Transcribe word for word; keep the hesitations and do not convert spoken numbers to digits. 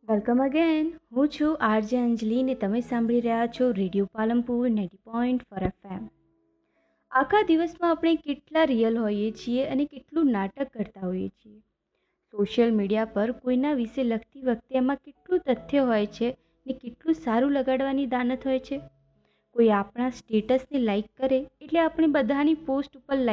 Welcome again. હું છું RJ અંજલિ ને તમે સાંભળી રહ્યા છો radio Palanpur ninety point four FM. આખા દિવસમાં આપણે કેટલા રિયલ હોઈએ છીએ અને કેટલું નાટક કરતા હોઈએ છીએ. સોશિયલ મીડિયા પર કોઈના વિશે લખતી વખતે એમાં કેટલું તથ્ય હોય છે ને કેટલું સારું લગાડવાની દાનત હોય છે. કોઈ આપણા સ્ટેટસને લાઈક કરે એટલે આપણે બધાની પોસ્ટ ઉપર લાઈક